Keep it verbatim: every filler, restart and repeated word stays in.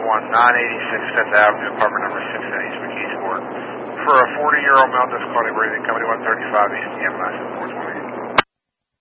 twenty-one, nine eighty-six Fifth Avenue, apartment number six in East McKeesport. For a forty-year-old male, difficulty breathing, company one thirty-five East E M S at four twenty.